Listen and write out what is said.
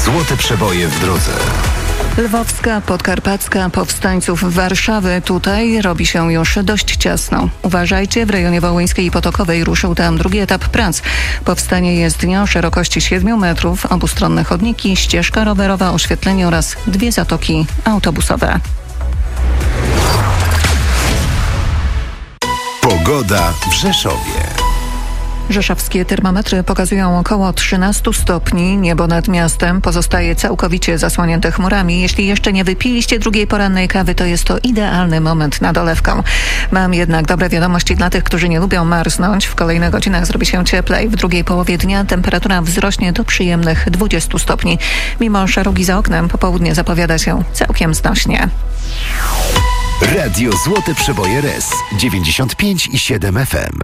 Złote przeboje w drodze. Lwowska, Podkarpacka, Powstańców Warszawy. Tutaj robi się już dość ciasno. Uważajcie, w rejonie Wołyńskiej i Potokowej ruszył tam drugi etap prac. Powstanie jezdnia o szerokości 7 metrów, obustronne chodniki, ścieżka rowerowa, oświetlenie oraz 2 zatoki autobusowe. Pogoda w Rzeszowie. Rzeszowskie termometry pokazują około 13 stopni. Niebo nad miastem pozostaje całkowicie zasłonięte chmurami. Jeśli jeszcze nie wypiliście drugiej porannej kawy, to jest to idealny moment na dolewkę. Mam jednak dobre wiadomości dla tych, którzy nie lubią marznąć. W kolejnych godzinach zrobi się cieplej. W drugiej połowie dnia temperatura wzrośnie do przyjemnych 20 stopni. Mimo szarugi za oknem, popołudnie zapowiada się całkiem znośnie. Radio Złote Przeboje RES 95,7 FM.